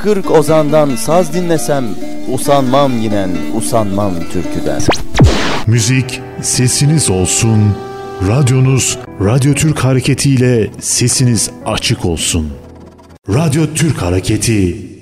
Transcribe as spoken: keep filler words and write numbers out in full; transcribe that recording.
kırk ozandan saz dinlesem, usanmam yinen, usanmam türküden. Müzik sesiniz olsun, radyonuz Radyo Türk Hareketi ile sesiniz açık olsun. Radyo Türk Hareketi